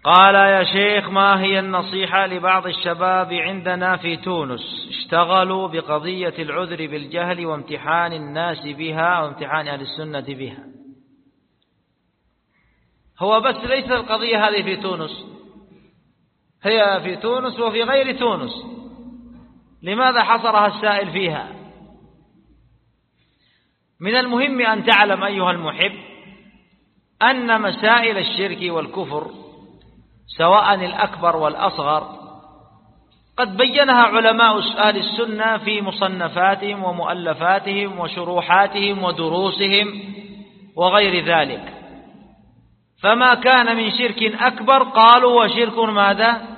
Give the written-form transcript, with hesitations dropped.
قال: يا شيخ، ما هي النصيحة لبعض الشباب عندنا في تونس اشتغلوا بقضية العذر بالجهل وامتحان الناس بها وامتحان أهل السنة بها؟ هو بس ليس القضية هذه في تونس، هي في تونس وفي غير تونس. لماذا حصرها السائل فيها؟ من المهم أن تعلم أيها المحب أن مسائل الشرك والكفر سواء الأكبر والأصغر قد بينها علماء أهل السنة في مصنفاتهم ومؤلفاتهم وشروحاتهم ودروسهم وغير ذلك. فما كان من شرك أكبر قالوا وشرك ماذا؟